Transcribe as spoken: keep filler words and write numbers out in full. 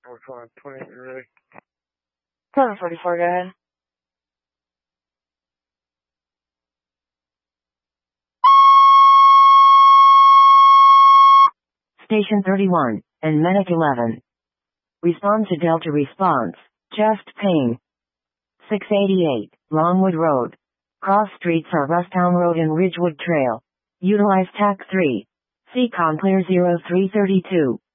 We're calling twenty, you ready? seven forty-four, go ahead. Station thirty-one, and Medic eleven. Respond to Delta response. Chest pain. six eighty-eight, Longwood Road. Cross streets are Rustown Road and Ridgewood Trail. Utilize T A C three. C COM clear zero three three two.